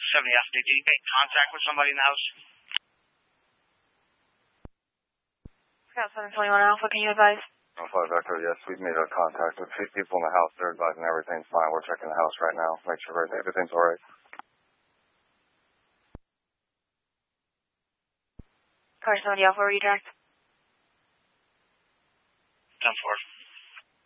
70 Alpha. Did you make contact with somebody in the house? Scout 721 Alpha, can you advise? Alpha Vector, yes, we've made a contact with people in the house. They're advising everything's fine. We're checking the house right now. Make sure everything's all right. Car 70 Alpha, redirect. 10-4.